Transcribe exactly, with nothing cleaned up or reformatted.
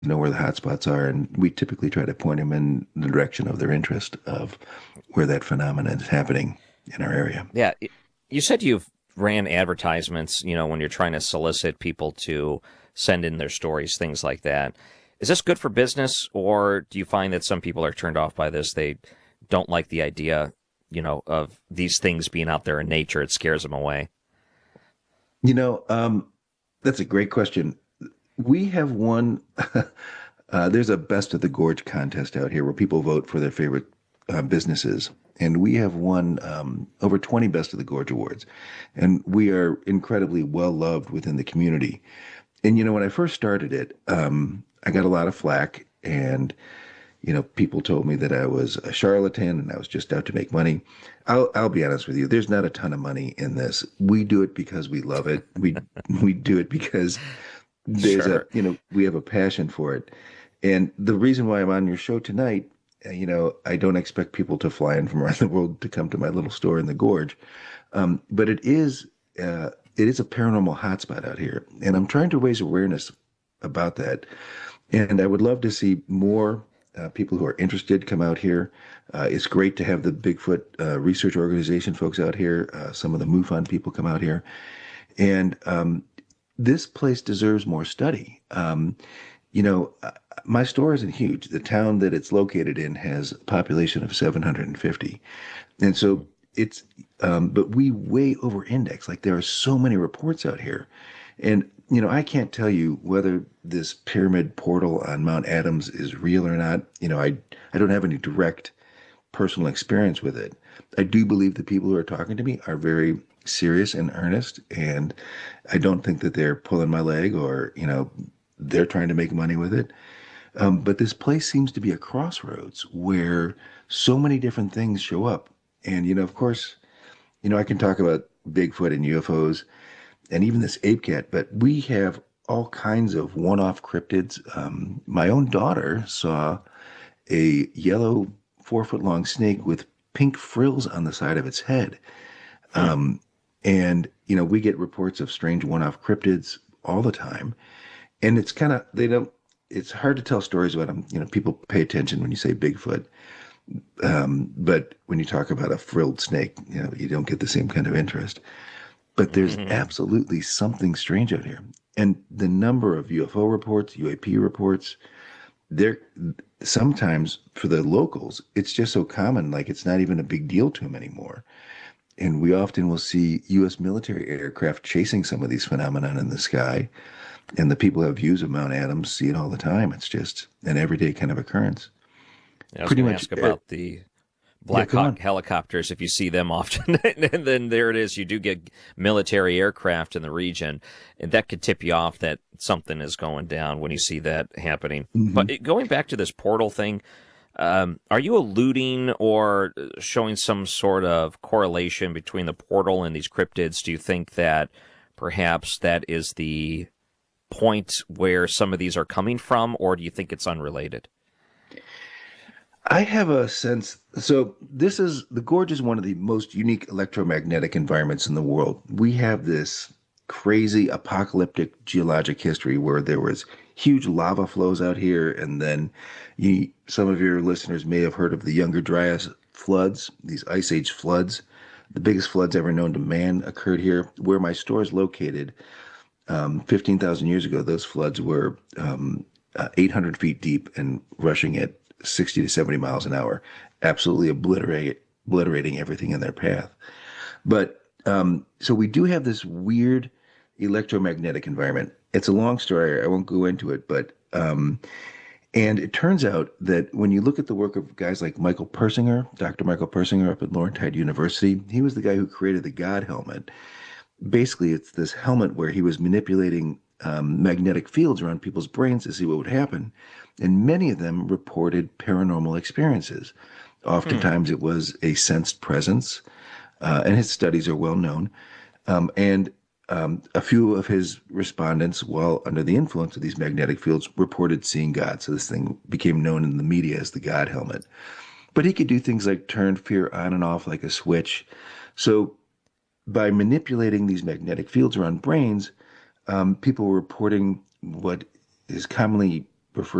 know where the hot spots are, and we typically try to point them in the direction of their interest of where that phenomenon is happening in our area. Yeah, you said you've ran advertisements, you know, when you're trying to solicit people to send in their stories, things like that. Is this good for business, or do you find that some people are turned off by this? They don't like the idea, you know, of these things being out there in nature. It scares them away. You know, um, that's a great question. We have won. Uh, there's a best of the gorge contest out here where people vote for their favorite uh, businesses, and we have won um, over twenty best of the gorge awards, and we are incredibly well loved within the community. And you know, when I first started it, um, I got a lot of flack, and you know, people told me that I was a charlatan and I was just out to make money. I'll I'll be honest with you. There's not a ton of money in this. We do it because we love it. We we do it because there's a Sure. you know we have a passion for it. And the reason why I'm on your show tonight, uh, you know, I don't expect people to fly in from around the world to come to my little store in the gorge, um, but it is uh, it is a paranormal hotspot out here, and I'm trying to raise awareness about that. And I would love to see more uh, people who are interested come out here. Uh, it's great to have the Bigfoot uh, Research Organization folks out here. Uh, some of the MUFON people come out here, and um, this place deserves more study. Um, you know, uh, my store isn't huge. The town that it's located in has a population of seven hundred fifty. And so it's, um, but we way over index. Like there are so many reports out here. And, you know, I can't tell you whether this pyramid portal on Mount Adams is real or not. You know, I, I don't have any direct personal experience with it. I do believe the people who are talking to me are very serious and earnest. And I don't think that they're pulling my leg or, you know, they're trying to make money with it. Um, but this place seems to be a crossroads where so many different things show up. And, you know, of course, you know, I can talk about Bigfoot and U F Os and even this ape cat, but we have all kinds of one off cryptids. Um, my own daughter saw a yellow, four foot long snake with pink frills on the side of its head. Hmm. Um, and, you know, we get reports of strange one off cryptids all the time. And it's kind of, they don't, it's hard to tell stories about them. You know, people pay attention when you say Bigfoot. Um, but when you talk about a frilled snake, you know, you don't get the same kind of interest. But there's absolutely something strange out here. And the number of U F O reports, U A P reports, they're sometimes for the locals, it's just so common, like it's not even a big deal to them anymore. And we often will see U S military aircraft chasing some of these phenomena in the sky. And the people who have views of Mount Adams see it all the time. It's just an everyday kind of occurrence. I was Pretty going to much, ask er, about the yeah, Black go Hawk on. helicopters, if you see them often, and then there it is. You do get military aircraft in the region, and that could tip you off that something is going down when you see that happening. Hmm. But going back to this portal thing, um, are you alluding or showing some sort of correlation between the portal and these cryptids? Do you think that perhaps that is the point where some of these are coming from, or do you think it's unrelated? I have a sense. So, this is the gorge is one of the most unique electromagnetic environments in the world. We have this crazy apocalyptic geologic history where there was huge lava flows out here, and then you, some of your listeners may have heard of the Younger Dryas floods, these ice age floods. The biggest floods ever known to man occurred here. Where my store is located, um, fifteen thousand years ago, those floods were um, uh, eight hundred feet deep and rushing at sixty to seventy miles an hour, absolutely obliterate, obliterating everything in their path. But um, so we do have this weird electromagnetic environment. It's a long story. I won't go into it, but um, and it turns out that when you look at the work of guys like Michael Persinger, Doctor Michael Persinger up at Laurentide University, he was the guy who created the God helmet. Basically, it's this helmet where he was manipulating um, magnetic fields around people's brains to see what would happen. And many of them reported paranormal experiences. Hmm. Oftentimes, it was a sensed presence, uh, and his studies are well known. Um, and um, a few of his respondents, while under the influence of these magnetic fields, reported seeing God. So this thing became known in the media as the God helmet. But he could do things like turn fear on and off like a switch. So by manipulating these magnetic fields around brains, um, people were reporting what is commonly for free.